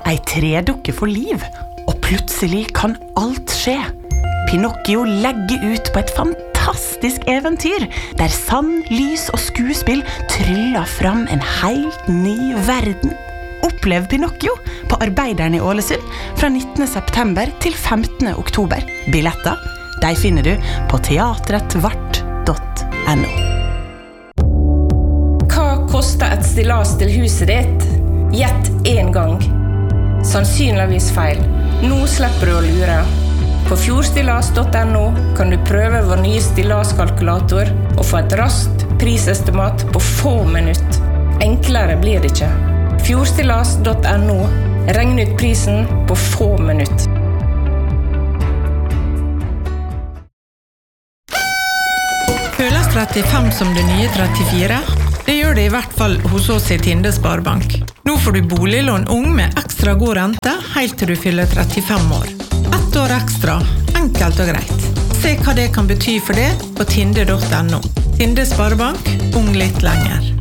Ei tredukke for liv, og plutselig kan alt skje. Pinocchio legger ut på et fantastisk eventyr, der sand, lys og skuespill tryller fram en helt ny verden. Opplev Pinocchio på Arbeideren i Ålesund fra 19. september til 15. oktober. Billetter, de finner du på teatretvart.no. Hva koster et stillas til huset ditt? Gjett en gang. Sannsynligvis feil. Nå slipper du å lure. På fjordstillas.no kan du prøve vår nye stillaskalkulator og få et raskt prisestimat på få minutter. Enklere blir det ikke. Fjordstillas.no. Regn ut prisen på få minutter. Føles 35 som det nye 34? Det gjør det i hvert fall hos oss i Tinde Sparebank. Nå får du boliglån ung med ekstra god rente helt til du fyller 35 år. 1 år ekstra, enkelt og greit. Se hva det kan bety for det på tinde.no. Tinde Sparebank, ung litt lenger.